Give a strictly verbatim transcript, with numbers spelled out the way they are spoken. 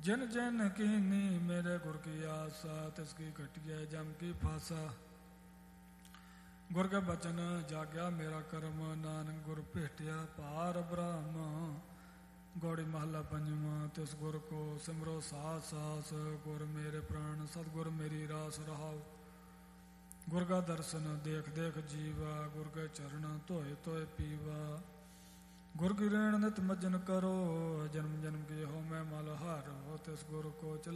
जिन जिन कीनी मेरे गुर की आसा, तिसकी घटिया जम की फासा। गुर के बचन जाग्या मेरा कर्म, नानक गुर भेटिया पार ब्रह्म। गौड़ी महला पंजवा। तिस गुर को सिमरो सास सास, गुर मेरे प्राण सतगुर मेरी रास रहाओ। गुर का दर्शन देख देख जीवा, गुर के चरण धोए धोए पीवा। गुर की रेण नित मज्जन करो, जन्म जन्म की हो मैं मलहार हो। तिस गुर को